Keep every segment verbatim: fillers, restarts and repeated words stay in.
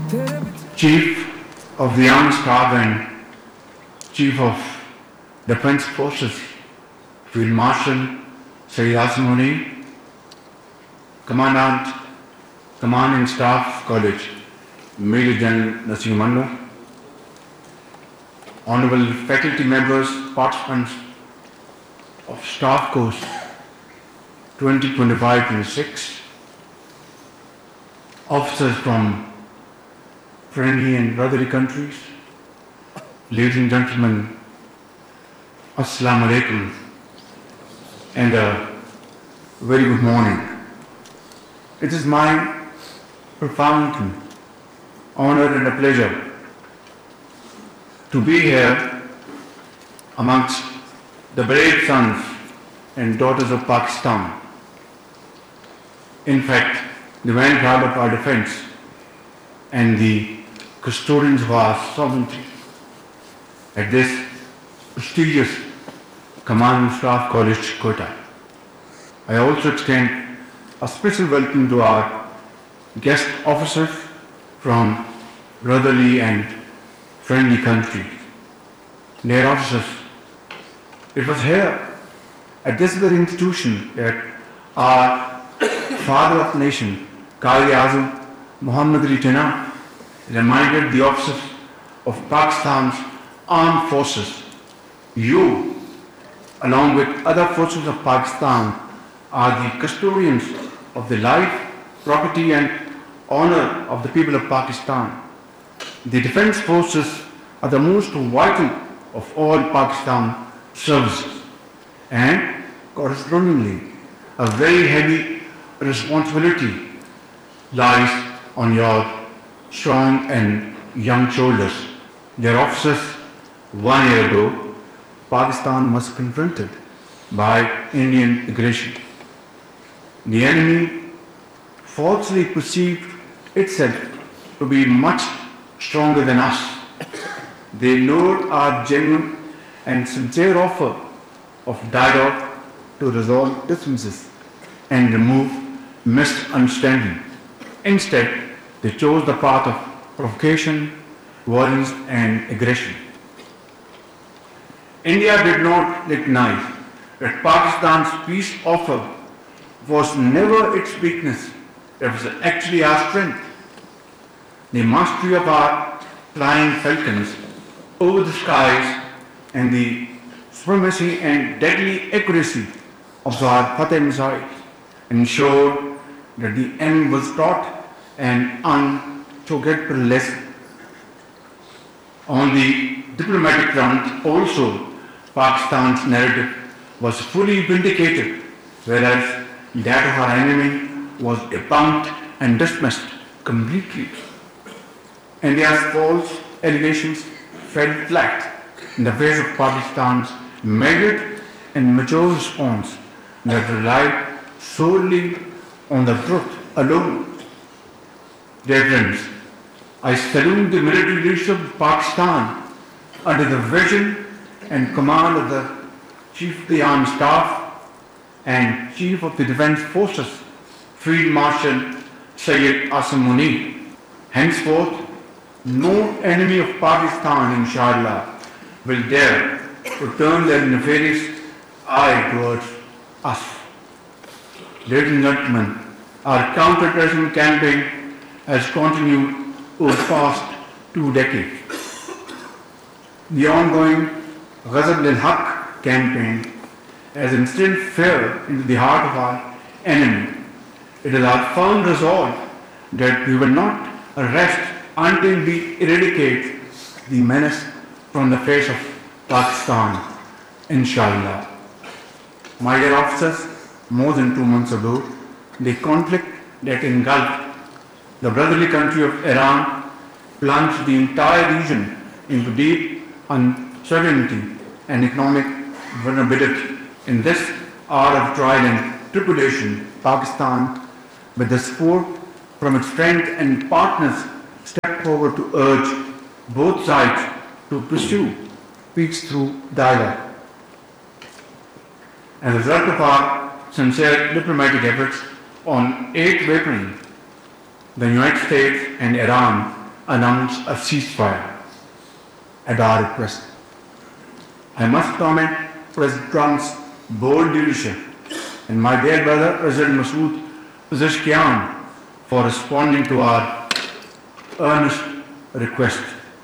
Chief of the Army Staff and Chief of Defence Forces, Field Marshal Sayyid Asim Munir, Commandant, Command and Staff College, Major General Naseem Manno, Honorable faculty members, participants of Staff Course twenty twenty-five twenty-six, officers from friendly and brotherly countries, ladies and gentlemen, Assalamu alaikum, and a very good morning. It is my profound honor and a pleasure to be here amongst the brave sons and daughters of Pakistan. In fact, the vanguard of our defense and the custodians of our sovereignty at this prestigious Command and Staff College, Quetta. I also extend a special welcome to our guest officers from brotherly and friendly countries. Dear officers, it was here at this very institution that our father of the nation, Quaid-e-Azam Muhammad Ali Jinnah, reminded the officers of Pakistan's armed forces, you, along with other forces of Pakistan, are the custodians of the life, property and honor of the people of Pakistan. The defense forces are the most vital of all Pakistan services, and correspondingly, a very heavy responsibility lies on your strong and young shoulders. Dear officers, one year ago, Pakistan was confronted by Indian aggression. The enemy falsely perceived itself to be much stronger than us. They lured our genuine and sincere offer of dialogue to resolve differences and remove misunderstanding. Instead, they chose the path of provocation, violence and aggression. India did not recognize that Pakistan's peace offer was never its weakness, it was actually our strength. The mastery of our flying falcons over the skies and the supremacy and deadly accuracy of our Fateh missiles ensured that the enemy was taught an unforgettable lesson. On the diplomatic front also, Pakistan's narrative was fully vindicated, whereas that of our enemy was debunked and dismissed completely. India's false allegations fell flat in the face of Pakistan's measured and mature response that relied solely on the truth alone. Dear friends, I salute the military leadership of Pakistan under the vision and command of the Chief of the Armed Staff and Chief of the Defence Forces, Field Marshal Sayyid Asim Munir. Henceforth, no enemy of Pakistan, inshallah, will dare to turn their nefarious eye towards us. Ladies and gentlemen, our counter-terrorism campaign has continued over the past two decades. The ongoing Ghazab al-Haq campaign has instilled fear into the heart of our enemy. It is our firm resolve that we will not rest until we eradicate the menace from the face of Pakistan, inshallah. My dear officers, more than two months ago, the conflict that engulfed the brotherly country of Iran plunged the entire region into deep uncertainty and economic vulnerability. In this hour of trial and tribulation, Pakistan, with the support from its friends and partners, stepped forward to urge both sides to pursue peace through dialogue. As a result of our sincere diplomatic efforts, on eighth of April, the United States and Iran announce a ceasefire at our request. I must commend President Trump's bold leadership and my dear brother President Masood Pezeshkian for responding to our earnest request.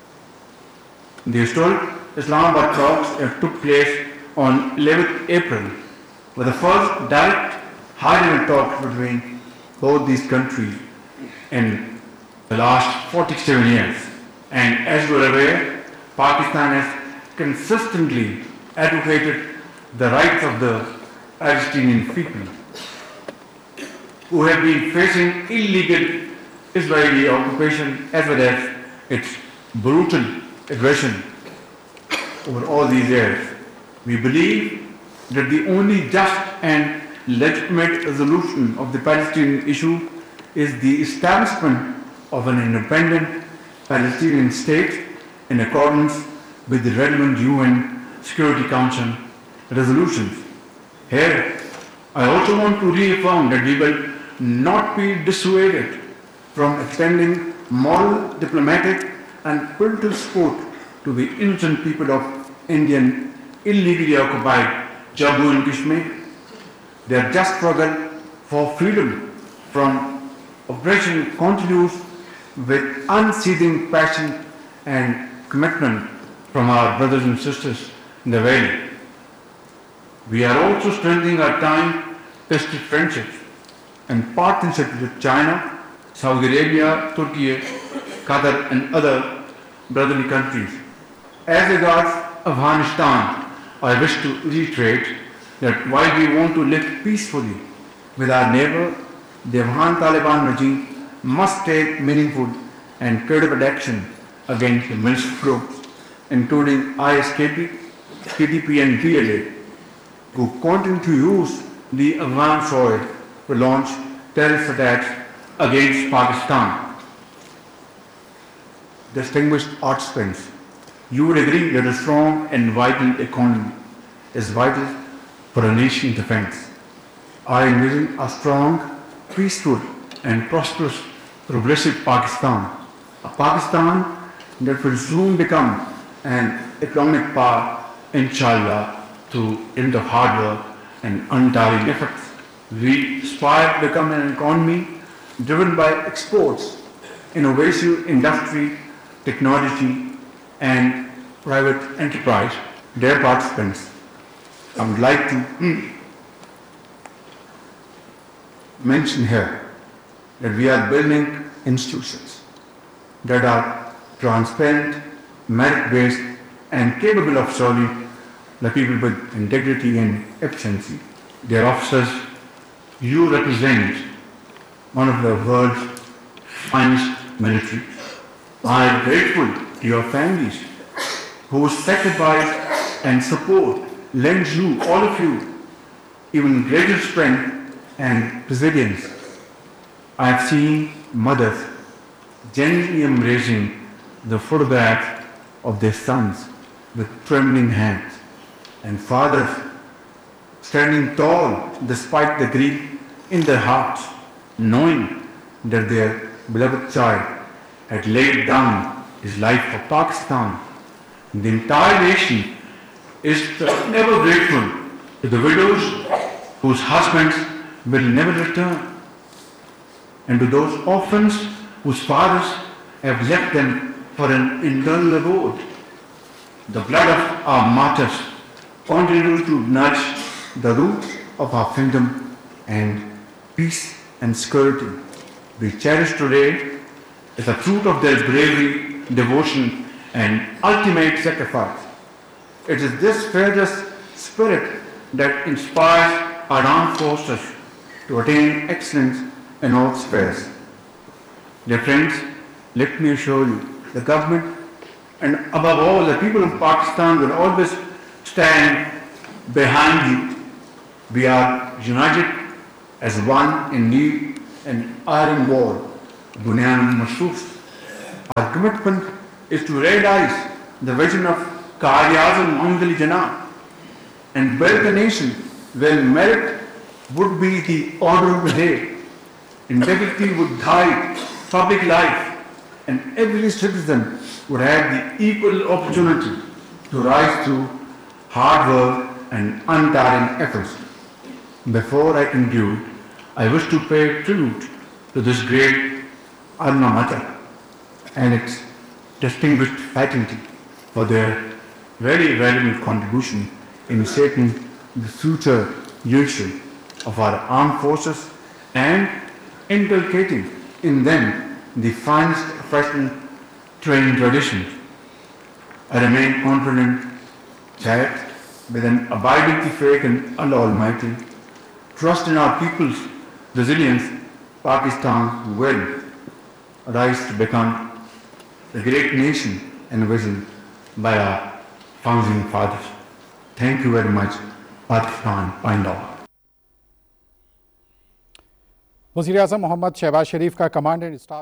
The historic Islamabad talks took place on eleventh April, with the first direct high-level talks between both these countries in the last forty-seven years. And as you are aware, Pakistan has consistently advocated the rights of the Palestinian people who have been facing illegal Israeli occupation as well as its brutal aggression over all these years. We believe that the only just and legitimate resolution of the Palestinian issue is the establishment of an independent Palestinian state in accordance with the relevant U N Security Council resolutions. Here, I also want to reaffirm that we will not be dissuaded from extending moral, diplomatic and political support to the innocent people of Indian illegally occupied Jammu and Kashmir. Their just struggle for freedom from oppression continues with unceasing passion and commitment from our brothers and sisters in the valley. We are also strengthening our time-tested friendships and partnerships with China, Saudi Arabia, Turkey, Qatar and other brotherly countries. As regards Afghanistan, I wish to reiterate that while we want to live peacefully with our neighbor, the Afghan Taliban regime must take meaningful and credible action against the militant groups, including I S K P, T T P and P L A, who continue to use the Afghan soil to launch terrorist attacks against Pakistan. Distinguished participants, you would agree that a strong and vital economy is vital for a nation's defense. I envision a strong, peaceful and prosperous, progressive Pakistan, a Pakistan that will soon become an economic power, inshallah, through end of hard work and untiring efforts. We aspire to become an economy driven by exports, innovative industry, technology and private enterprise. Dear participants, I would like to mm, mention here that we are building institutions that are transparent, merit-based and capable of serving the people with integrity and efficiency. Dear officers, you represent one of the world's finest military. I am grateful to your families whose sacrifice and support lends you, all of you, even greater strength and resilience. I have seen mothers gently embracing the photograph of their sons with trembling hands, and fathers standing tall despite the grief in their hearts, knowing that their beloved child had laid down his life for Pakistan. And the entire nation is ever grateful to the widows whose husbands will never return, and to those orphans whose fathers have left them for an eternal abode. The blood of our martyrs continues to nourish the roots of our kingdom, and peace and security we cherish today is the fruit of their bravery, devotion and ultimate sacrifice. It is this fearless spirit that inspires our armed forces to attain excellence in all spheres. Dear friends, let me assure you, the government and above all the people of Pakistan will always stand behind you. We are united as one in need and iron wall, Bunyan Masuf. Our commitment is to realize the vision of Qaid-e-Azam Muhammad Ali Jinnah and build a nation where merit would be the order of the day, integrity would guide public life, and every citizen would have the equal opportunity to rise through hard work and untiring efforts. Before I conclude, I wish to pay tribute to this great alma mater and its distinguished faculty for their very valuable contribution in shaping the future leadership of our armed forces and inculcating in them the finest professional training traditions. I remain confident that with an abiding faith in Allah Almighty, trust in our people's resilience, Pakistan will rise to become the great nation envisioned by our founding fathers. Thank you very much. Pakistan, Pindor. वज़ीर-ए-आज़म मोहम्मद शहबाज शरीफ का command and staff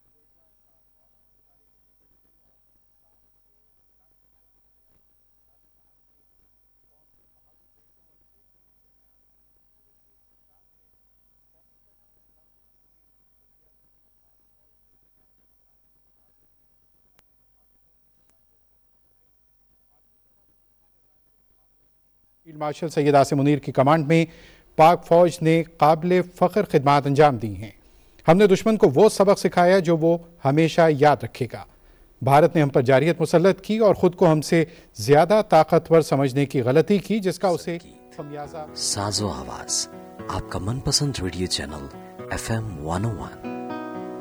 field marshal Syed Asim Munir की command में पाक फौज ने काबिल फ़ख्र खिदमात अंजाम दी हैं। हमने दुश्मन को वो सबक सिखाया जो वो हमेशा याद रखेगा। भारत ने हम पर जारियत मुसल्लत की और ख़ुद को हमसे ज़्यादा ताकतवर समझने की गलती की, जिसका उसे खमियाजा। साजो आवाज़, आपका मनपसंद radio channel F M one ओ वन।